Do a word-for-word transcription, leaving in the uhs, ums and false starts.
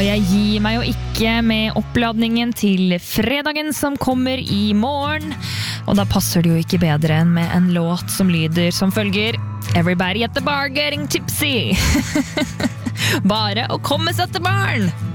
og jeg gir meg jo ikke med oppladningen til fredagen som kommer i morgen. Og da passer det jo ikke bedre enn med en låt som lyder som følger Everybody at the bar getting tipsy. Bare å komme seg til baren!